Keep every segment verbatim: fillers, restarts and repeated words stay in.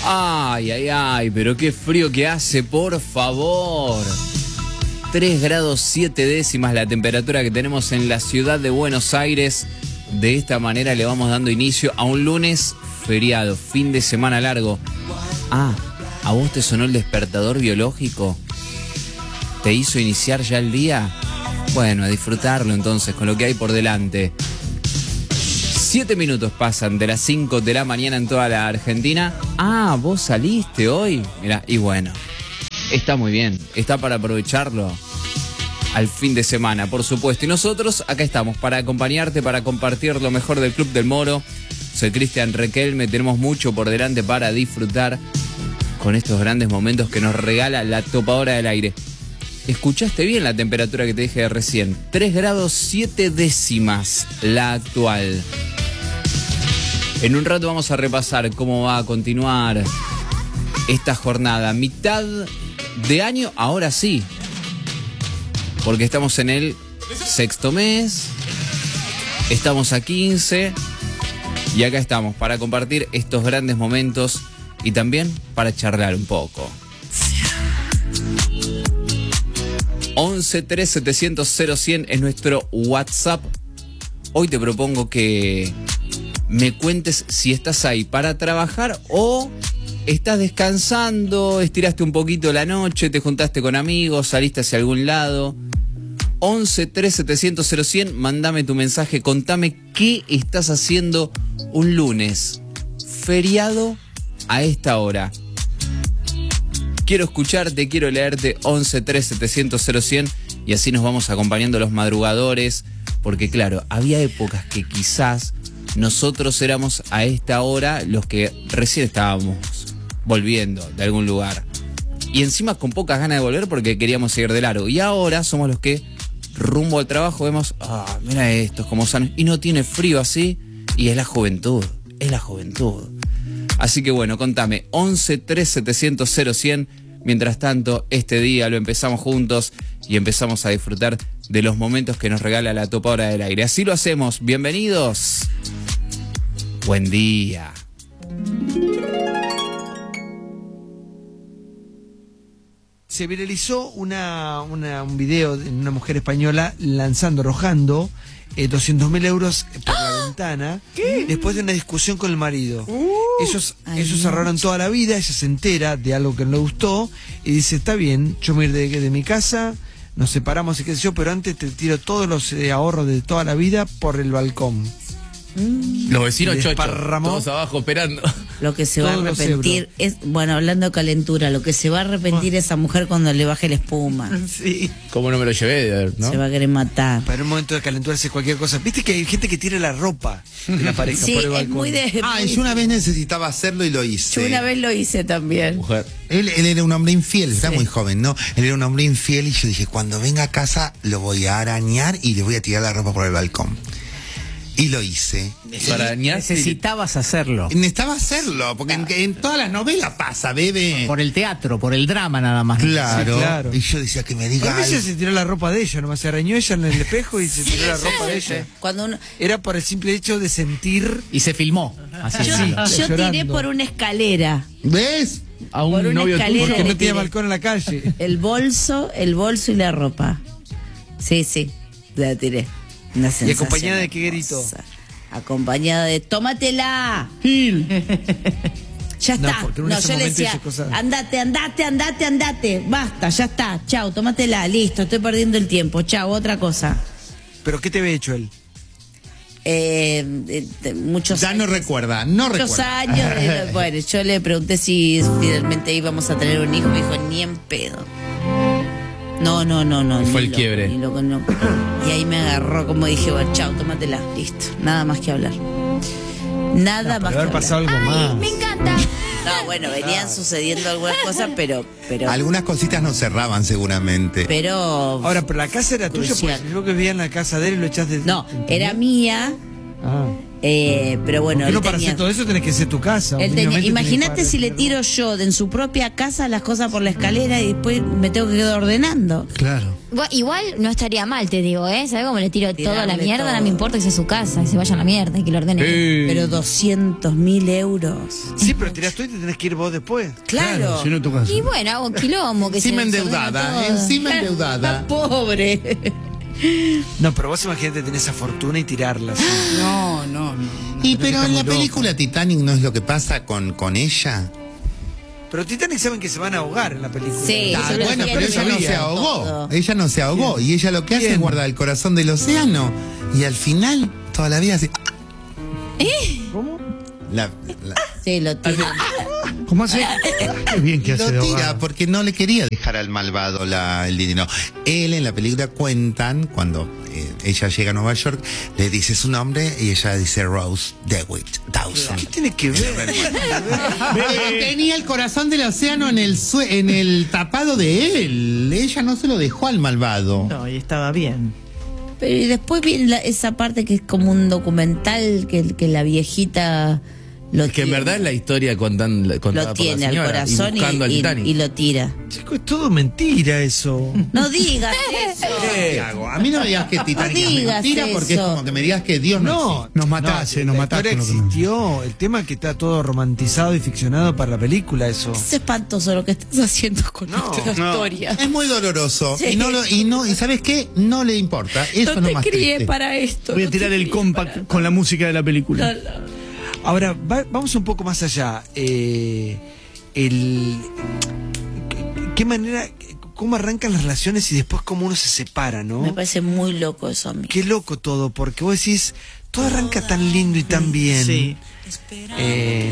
Ay, ay, ay, pero qué frío que hace, por favor. tres grados siete décimas la temperatura que tenemos en la ciudad de Buenos Aires. De esta manera le vamos dando inicio a un lunes feriado, fin de semana largo. Ah, ¿a vos te sonó el despertador biológico? ¿Te hizo iniciar ya el día? Bueno, a disfrutarlo entonces con lo que hay por delante. Siete minutos pasan de las cinco de la mañana en toda la Argentina. Ah, ¿vos saliste hoy? Mirá, y bueno, está muy bien, está para aprovecharlo al fin de semana, por supuesto. Y nosotros acá estamos para acompañarte, para compartir lo mejor del Club del Moro. Soy Cristian Requelme, tenemos mucho por delante para disfrutar con estos grandes momentos que nos regala la topadora del aire. ¿Escuchaste bien la temperatura que te dije recién? tres grados siete décimas la actual. En un rato vamos a repasar cómo va a continuar esta jornada. Mitad de año, ahora sí. Porque estamos en el sexto mes. Estamos a quince. Y acá estamos para compartir estos grandes momentos y también para charlar un poco. once tres setecientos cero cien es nuestro WhatsApp. Hoy te propongo que me cuentes si estás ahí para trabajar o estás descansando, estiraste un poquito la noche, te juntaste con amigos, saliste hacia algún lado. once tres setecientos cero cien, mándame tu mensaje, contame qué estás haciendo un lunes feriado a esta hora. Quiero escucharte, quiero leerte. Once tres setecientos cero cien y así nos vamos acompañando los madrugadores, porque claro, había épocas que quizás nosotros éramos a esta hora los que recién estábamos volviendo de algún lugar y encima con pocas ganas de volver porque queríamos seguir de largo, y ahora somos los que rumbo al trabajo vemos, ah, mira estos como sanos, y no tiene frío así, y es la juventud, es la juventud. Así que bueno, contame, once tres setecientos cero cien. Mientras tanto, este día lo empezamos juntos y empezamos a disfrutar de los momentos que nos regala la topadora del aire. Así lo hacemos. Bienvenidos. Buen día. Se viralizó una, una, un video de una mujer española lanzando, arrojando eh, doscientos mil euros por ¡Ah! la ventana. ¿Qué? Después de una discusión con el marido. Uh, ellos ay, ellos cerraron toda la vida, ella se entera de algo que no le gustó y dice, está bien, yo me iré de, de mi casa, nos separamos y qué sé yo, pero antes te tiro todos los eh, ahorros de toda la vida por el balcón. Los vecinos chochos, todos abajo esperando. Lo que se va a arrepentir es, bueno, hablando de calentura, lo que se va a arrepentir esa mujer cuando le baje la espuma. Sí. ¿Cómo no me lo llevé? ¿No? Se va a querer matar. Para un momento de calentura hace cualquier cosa. Viste que hay gente que tira la ropa de la pareja sí, por el es balcón. Muy de, ah, muy... yo una vez necesitaba hacerlo y lo hice. Yo una vez lo hice también. Mujer. Él, él era un hombre infiel, sí. Está muy joven, ¿no? Él era un hombre infiel y yo dije, cuando venga a casa lo voy a arañar y le voy a tirar la ropa por el balcón. Y lo hice. Para Necesitabas hacerlo. Necesitaba hacerlo, porque en, en todas las novelas pasa, bebé. Por el teatro, por el drama nada más. Claro. Sí, claro. Y yo decía que me diga A veces algo. se tiró la ropa de ella, nomás se arañó ella en el espejo y se tiró la ropa de ella. Cuando uno... Era por el simple hecho de sentir. Y se filmó. Así Yo, sí. yo tiré llorando. por una escalera. ¿Ves? A un Por una novio escalera. tuyo. Porque no le tenía tiré. balcón en la calle. El bolso, el bolso y la ropa. Sí, sí, la tiré. Una sensación ¿Y acompañada de qué grito? hermosa. Acompañada de tómatela. Gil. Ya No, está. porque No, en ese yo le momento decía, dice cosas- andate, andate, andate, andate. Basta, ya está. Chau, tómatela. Listo, estoy perdiendo el tiempo. Chau, otra cosa. ¿Pero qué te había hecho él? Eh, eh, muchos Ya no años. recuerda, no Muchos recuerda. años. eh, bueno, yo le pregunté si finalmente íbamos a tener un hijo. Me dijo, ni en pedo. No, no, no, no. Fue ni el loco, quiebre. ni loco, no. Y ahí me agarró, como dije, bueno, chao, tómatela, listo. Nada más que hablar. Nada más que haber hablar. pasado algo más. Me encanta. No, bueno, venían sucediendo algunas cosas, pero, pero, Algunas cositas no cerraban seguramente. pero. Ahora, pero la casa era tuya Crucial. porque yo que vivía en la casa de él y lo echaste. No, era mía. Ah. Eh, pero bueno, Porque él no para tenía- hacer todo eso tenés que ser tu casa. él tenía- mínimamente imagínate tenés que si le pagar- tiro yo de en su propia casa las cosas por la escalera y después me tengo que quedar ordenando. Claro. Bu- Igual no estaría mal, te digo, ¿eh? ¿Sabes cómo le tiro todo a la Tirarle mierda? todo. No me importa que sea su casa y se vaya a la mierda y que lo ordene. Sí. Pero doscientos mil euros. Sí, pero tirás tú y te tenés que ir vos después. Claro. Si no tu casa. Y bueno, hago un quilombo que Encima se se endeudada, ordena todo. encima endeudada. Pobre. No, pero vos imagínate tener esa fortuna y tirarla. así. No, no, no. Y pero está en la muy loco. película Titanic no es lo que pasa con, con ella. Pero Titanic saben que se van a ahogar en la película. Sí. Ah, Eso lo bueno, sabía, pero lo ella no sabía se ahogó. todo. Ella no se ahogó. Y ella lo que hace ¿Quién? es guardar el corazón del océano. Y al final, toda la vida así. ¿Cómo? La, la- Sí, lo tira. ¿Cómo hace? Qué bien que hace de lo tira abogado. porque no le quería dejar al malvado la, el dinero. Él en la película cuentan, cuando eh, ella llega a Nueva York, le dice su nombre y ella dice Rose DeWitt Dawson. ¿Qué tiene que ver? Eh, Tenía el corazón del océano en el sue- en el tapado de él. Ella no se lo dejó al malvado. No, y estaba bien. Pero y después viene la- esa parte que es como un documental que, que la viejita lo Que en tiene. verdad es la historia contan, contada Lo por la tiene al señora, corazón y y, buscando al y- Titanic. y lo tira. Chico, es todo mentira eso. No digas eso. ¿Qué hago? A mí no me digas que Titanic es digas mentira porque es eso. como que me digas que Dios no, No, existe. Nos matás, eh, nos la matás historia con lo que me- existió. El tema es que está todo romantizado y ficcionado para la película, eso. Es espantoso lo que estás haciendo con No, nuestra No, historia. es muy doloroso. Sí. Y no lo, y no, y ¿sabes qué? No le importa. Eso No no te más crié triste. para esto. Voy a no te tirar el crié compact para- con la música de la película. Ahora, va- vamos un poco más allá. Eh, el, ¿qué- ¿Qué manera, cómo arrancan las relaciones y después cómo uno se separa, ¿no? Me parece muy loco eso a mí. Qué loco todo, porque vos decís, todo arranca tan lindo y tan bien. Sí. Eh,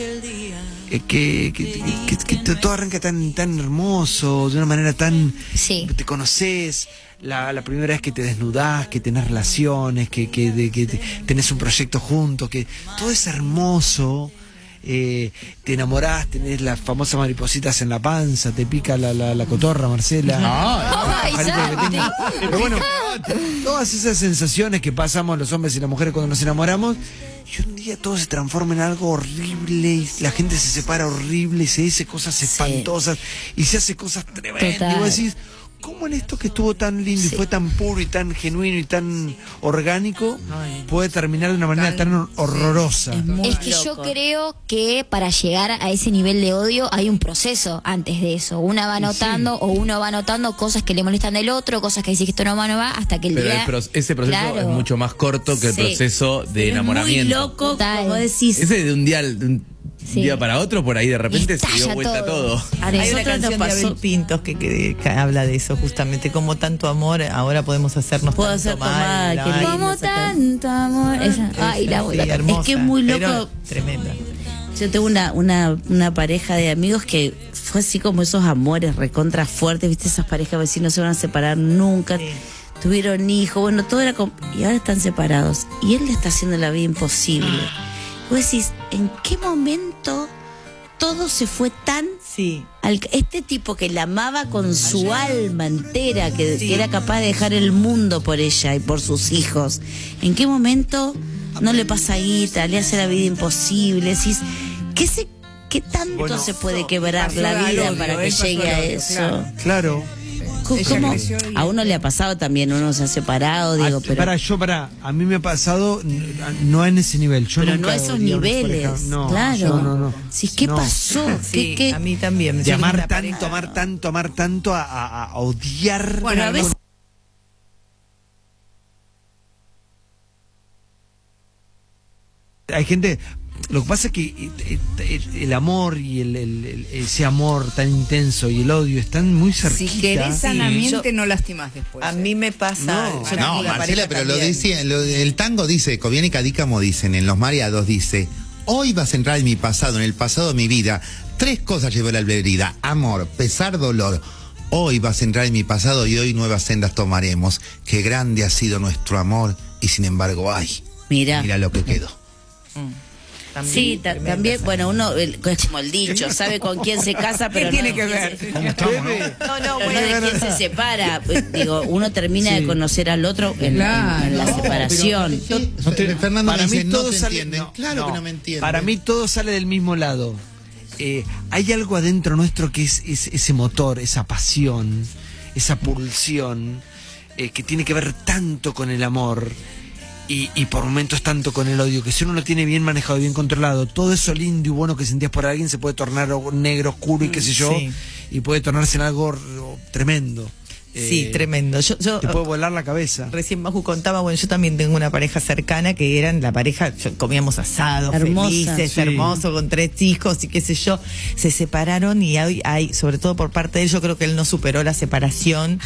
eh, que, que, que- que- que todo arranca tan, tan hermoso, de una manera tan... Sí. Te conoces, la, la primera vez que te desnudás, que tenés relaciones, que, que, de- que te- tenés un proyecto juntos, que todo es hermoso. Eh, te enamorás, tenés las famosas maripositas en la panza, te pica la, la, la cotorra, Marcela. Ay, Pajarito que Santi. tenga. Pero bueno, todas esas sensaciones que pasamos los hombres y las mujeres cuando nos enamoramos, y un día todo se transforma en algo horrible, y la gente se separa horrible, y se dice cosas espantosas, y se hace cosas tremendas. Total. Y vos decís, ¿cómo en esto que estuvo tan lindo Sí. y fue tan puro y tan genuino y tan orgánico, Ay. puede terminar de una manera tan horrorosa? Es muy Es que yo loco. creo que para llegar a ese nivel de odio hay un proceso antes de eso. Una va notando o uno va notando cosas que le molestan del otro, cosas que dice que esto no va, no va, hasta que el Pero día... el pro- ese proceso Claro. es mucho más corto que el Sí. proceso de Pero enamoramiento. Es muy loco, Total. como decís. Ese de un día, al- de un Sí. día para otro, por ahí de repente se dio Estalla vuelta todo. todo. A Hay una nosotros nos canción de Abel pasó. Pintos que, que- que habla de eso justamente, como tanto amor, ahora podemos hacernos Puedo tanto hacer mal. mal, qué Ay, lindo. Como esa canción. tanto amor. Esa- Ay, la sí, voy a hermosa, Es que es muy loco. pero tremenda. Yo tengo una, una, una pareja de amigos que fue así como esos amores recontra fuertes, viste, esas parejas que no se van a separar nunca, Sí. tuvieron hijos, bueno, todo era como, y ahora están separados, y él le está haciendo la vida imposible. Vos decís, ¿en qué momento todo se fue tan Sí. al, este tipo que la amaba con su alma entera, que, que era capaz de dejar el mundo por ella y por sus hijos? ¿En qué momento no le pasa guita, le hace la vida imposible? Decís, ¿qué, se, qué tanto Bueno, se puede quebrar pasó la al vida odio, para que él pasó llegue al a odio, eso? claro. Claro. Co- Ella ¿Cómo? creció y- A uno le ha pasado también, uno se ha separado, digo, Ah, pero... Para, yo, para, a mí me ha pasado, n- no en ese nivel. Yo Pero nunca no a esos odié a una niveles, pareja. No, claro. yo no, no. Sí, ¿qué No. pasó? Sí, ¿Qué, qué? a mí también. De Yo amar tengo una tanto, pareja- amar tanto, amar tanto, a, a- a odiar. Bueno, a veces... Hay gente, lo que pasa es que eh, eh, el amor y el, el- el- ese amor tan intenso y el odio están muy cerquita. Si querés sanamente, yo- no lastimas después. A ¿eh? mí me pasa. No, yo tengo No, una Marcela, pareja pero lo también. dice, lo- el tango dice, Cobian y Cadícamo dicen, en Los Mareados dice, hoy vas a entrar en mi pasado, en el pasado de mi vida. Tres cosas llevó la vida: amor, pesar, dolor. Hoy vas a entrar en mi pasado y hoy nuevas sendas tomaremos. Qué grande ha sido nuestro amor y sin embargo, ay, Mira. mira lo que quedó. También, Sí, ta- tremenda también, esa. bueno, uno, el- es como el dicho, sabe con quién se casa, pero ¿Qué no tiene que con quién ver? se- ¿Cómo estamos, no? No, no, pero bueno, no de quién se separa. Pues, digo, uno termina Sí. de conocer al otro en, Claro. en- en la separación. No te- Fernando Para me dice, mí no todo te sale, entienden. no, Claro no. que no me entienden. Para mí todo sale del mismo lado. Eh, hay algo adentro nuestro que es, es ese motor, esa pasión, esa pulsión, eh, que tiene que ver tanto con el amor y, y por momentos tanto con el odio, que si uno lo tiene bien manejado, bien controlado, todo eso lindo y bueno que sentías por alguien se puede tornar o- negro, oscuro y qué sé yo, Sí. y puede tornarse en algo r- tremendo. Sí, Eh, tremendo. Yo, yo Te puede volar la cabeza. Recién Maju contaba, bueno, yo también tengo una pareja cercana que eran la pareja, yo- comíamos asados, Hermosa. felices, Sí. hermosos, con tres hijos y qué sé yo. Se separaron y hoy hay, sobre todo por parte de él, yo creo que él no superó la separación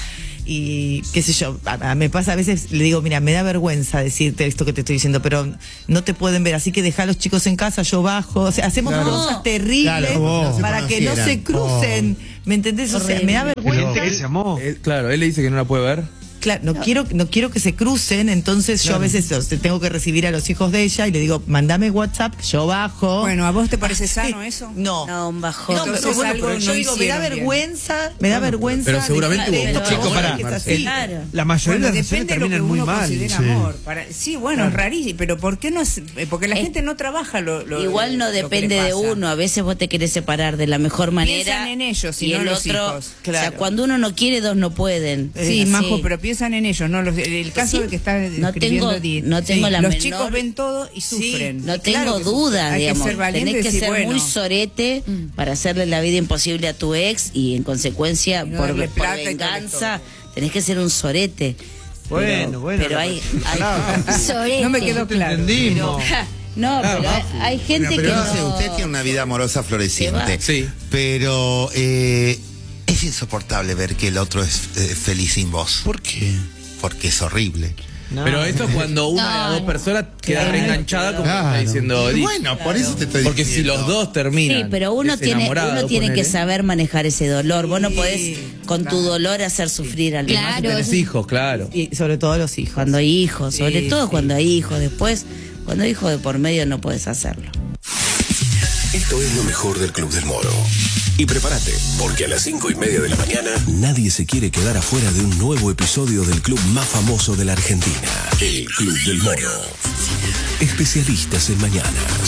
y qué sé yo. A- a- me pasa a veces, le digo, mira, me da vergüenza decirte esto que te estoy diciendo, pero no te pueden ver, así que deja a los chicos en casa, yo bajo. O sea, hacemos Claro. cosas terribles Claro, como si para se que no se conocieran. crucen. ¿Me entendés? O sea, me da vergüenza. Gente que se amó. Él- claro, él le dice que no la puede ver. Claro, no quiero, no quiero que se crucen, entonces yo a veces o sea, tengo que recibir a los hijos de ella y le digo, mandame WhatsApp, yo bajo. Bueno, ¿a vos te parece sano eso? No. No, un bajón. No, pero Entonces bueno, algo pero yo no digo, me da hicieron bien. vergüenza, me da vergüenza. pero seguramente de- hubo de- mucho pero amor, es que es Marcelo. así. Claro. La mayoría Bueno, de las relaciones depende de lo que terminan muy uno mal. considera Sí. amor. Para, sí, bueno, es rarísimo, pero ¿por qué no? es- eh, Porque la Es- gente no trabaja lo, lo Igual no lo que depende le de pasa. uno, a veces vos te querés separar de la mejor manera. Piensan en ellos y y no el en los otro, hijos. O Claro. sea, cuando uno no quiere, dos no pueden. Sí, Es Majo, así. pero piensan en ellos, no los, el caso Sí. de que está No escribiendo tengo- Edith. no tengo la Los menor- chicos ven todo y Sí, sufren. No Y tengo claro que duda, hay digamos. que ser valiente Tenés y que decir, ser bueno, muy sorete para hacerle la vida imposible a tu ex y en consecuencia, Y no por, darle por plata y todo venganza, esto. tenés que ser un sorete. Bueno, Pero- bueno. Pero hay. hay- Sorete. no me quedó claro. Entendimos. no, pero hay, hay gente Bueno, pero que. no sé, no- usted tiene una vida amorosa floreciente. Sí. Pero eh, es insoportable ver que el otro es eh, feliz sin vos. ¿Por qué? Porque es horrible. No. Pero esto es cuando una de las No, dos personas queda claro, reenganchada, como claro. está diciendo Edith. Bueno, por eso te estoy Porque si diciendo. los dos terminan. Sí, pero uno tiene, desenamorados, uno tiene que ponele. saber manejar ese dolor. Vos no Sí, podés con tu dolor hacer sufrir al Claro. demás. Si tenés hijos, claro. Y sobre todo los hijos. Cuando hay hijos, sobre Sí, todo sí. cuando hay hijos. Después, cuando hay hijos de por medio no podés hacerlo. Esto es lo mejor del Club del Moro. Y prepárate, porque a las cinco y media de la mañana nadie se quiere quedar afuera de un nuevo episodio del club más famoso de la Argentina, el Club del Moro. Especialistas en mañanas.